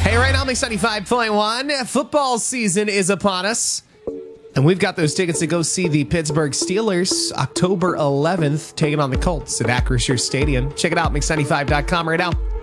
Hey, right now, Mix 95.1. Football season is upon us. And we've got those tickets to go see the Pittsburgh Steelers October 11th, taking on the Colts at Acrisure Stadium. Check it out, mix95.com right now.